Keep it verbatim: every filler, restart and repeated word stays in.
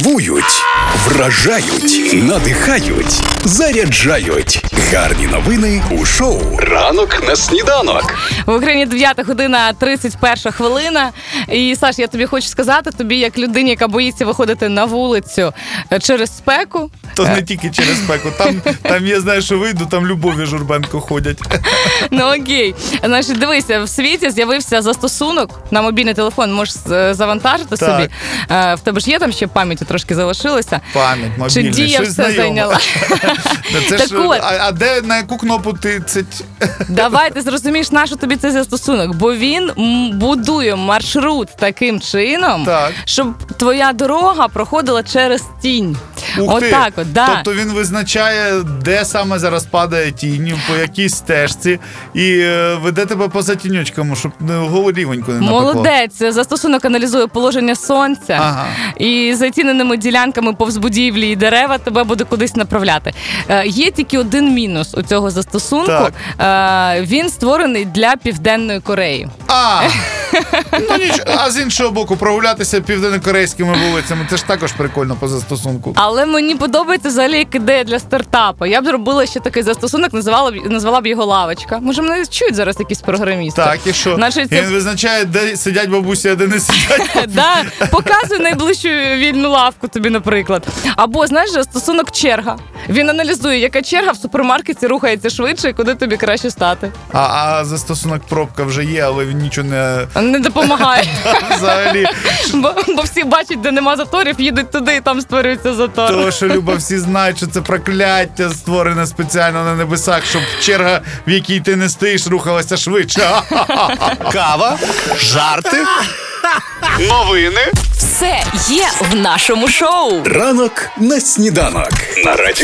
дивують, вражають, надихають, заряджають. Гарні новини у шоу «Ранок на сніданок». В Україні дев'ята година тридцять перша хвилина. І, Саш, я тобі хочу сказати, тобі як людині, яка боїться виходити на вулицю через спеку. То не тільки через спеку. Там, там я знаю, що вийду, там Любові Журбенко ходять. Ну окей. Значить, дивися, в світі з'явився застосунок на мобільний телефон, можеш завантажити так. собі. В тебе ж є там ще пам'яті трошки залишилося? Пам'ять мобільна. Чи Дія все знайоме. зайняла? Це Так ж, от. а, а де, на яку кнопку ти це? Давай ти зрозумієш, на що тобі цей застосунок. Бо він м, будує маршрут таким чином, Так. щоб твоя дорога проходила через тінь. Ух ти. Отак от, да. Тобто він визначає, де саме зараз падає тінь, по якій стежці, і е, веде тебе по затіньочкам, щоб не голорівенько не напекло. Молодець. Застосунок аналізує положення сонця, Ага. і затіненими ділянками повз будівлі і дерева тебе буде кудись направляти. Е, є тільки один мінус у цього застосунку. Е, він створений для Південної Кореї. А, ну ніч, а з іншого боку, прогулятися південнокорейськими вулицями, це ж також прикольно по застосунку. Але мені подобається взагалі як ідея для стартапу. Я б зробила ще такий застосунок, назвала б, назвала б його лавочка. Може, мене чують зараз якісь програмісти? Так, і що? Значить, І це- він визначає, де сидять бабусі, а де не сидять. Да, показуй найближчу вільну лавку тобі, наприклад. Або, знаєш, застосунок черга. Він аналізує, яка черга в супермаркеті рухається швидше і куди тобі краще стати. А, а застосунок пробка вже є, але він нічого не Не допомагає. взагалі. Бо, бо всі бачать, де нема заторів, їдуть туди і там створюється затор. Того, що, Люба, всі знають, що це прокляття створене спеціально на небесах, щоб черга, в якій ти не стоїш, рухалася швидше. Кава, жарти, новини. Все є в нашому шоу. Ранок на сніданок. На радіо